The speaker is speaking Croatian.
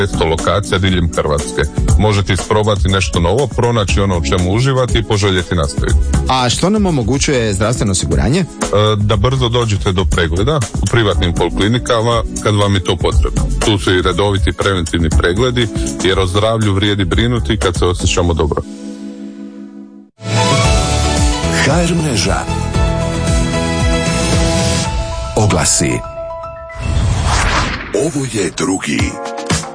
500 lokacija diljem Hrvatske. Možete isprobati nešto novo, pronaći ono u čemu uživati i poželjeti nastaviti. A što nam omogućuje zdravstveno osiguranje? Da brzo dođete do pregleda u privatnim poliklinikama kad vam je to potrebno. Tu su i redoviti preventivni pregledi, jer o zdravlju vrijedi brinuti kad se osjećamo dobro. HR mreža. Oglasi. Ovo je drugi